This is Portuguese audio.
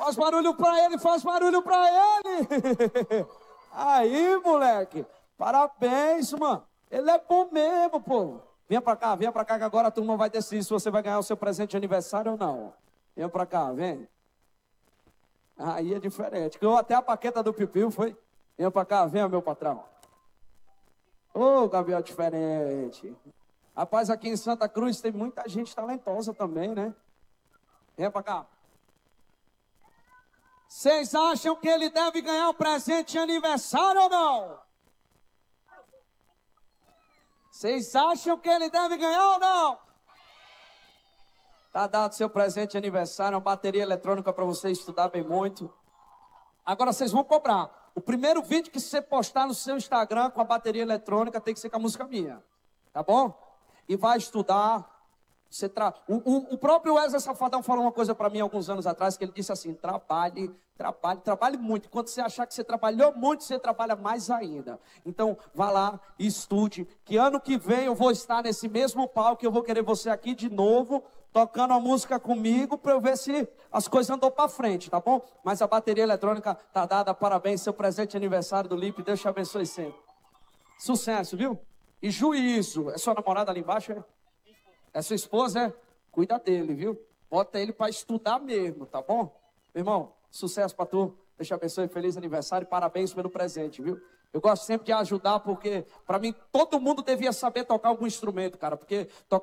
Faz barulho pra ele, faz barulho pra ele. Aí, moleque. Parabéns, mano. Ele é bom mesmo, pô. Venha pra cá que agora a turma vai decidir se você vai ganhar o seu presente de aniversário ou não. Venha pra cá, vem. Aí é diferente. Ganhou até a paqueta do Pipiu, foi? Venha pra cá, venha, meu patrão. Ô, Gabriel, diferente. Rapaz, aqui em Santa Cruz tem muita gente talentosa também, né? Venha pra cá. Vocês acham que ele deve ganhar o presente de aniversário ou não? Vocês acham que ele deve ganhar ou não? Tá dado seu presente de aniversário, uma bateria eletrônica para você estudar bem muito. Agora vocês vão cobrar. O primeiro vídeo que você postar no seu Instagram com a bateria eletrônica tem que ser com a música minha. Tá bom? E vai estudar. O próprio Wesley Safadão falou uma coisa para mim alguns anos atrás, que ele disse assim: trabalhe muito. Quando você achar que você trabalhou muito, você trabalha mais ainda. Então, vá lá e estude, que ano que vem eu vou estar nesse mesmo palco, eu vou querer você aqui de novo, tocando a música comigo, para eu ver se as coisas andam para frente, tá bom? Mas a bateria eletrônica tá dada, parabéns, seu presente de aniversário do Lipe, Deus te abençoe sempre. Sucesso, viu? E juízo, é sua namorada ali embaixo, é? É sua esposa, é? Cuida dele, viu? Bota ele para estudar mesmo, tá bom? Meu irmão, sucesso para tu. Deus te abençoe, feliz aniversário e parabéns pelo presente, viu? Eu gosto sempre de ajudar porque, para mim, todo mundo devia saber tocar algum instrumento, cara. Porque